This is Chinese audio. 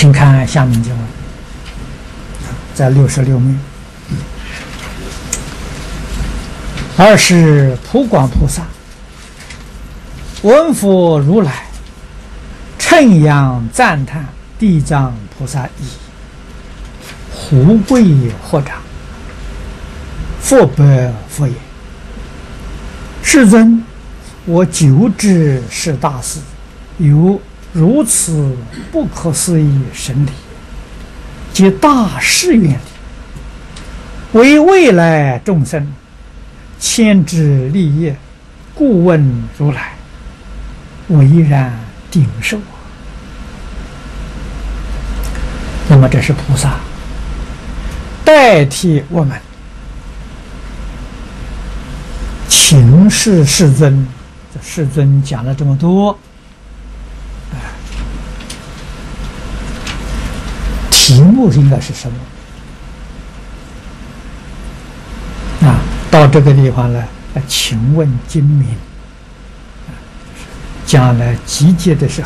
请看下面经文，在66面。二是普广菩萨闻佛如来称扬赞叹地藏菩萨意，胡贵合掌，佛白佛言：世尊，我久知是大事，有如此不可思议神理，及大誓愿力，为未来众生牵之利业，故问如来，唯然顶受。那么这是菩萨代替我们请示世尊，这世尊讲了这么多，题目应该是什么？到这个地方来，请问精明，将来集结的时候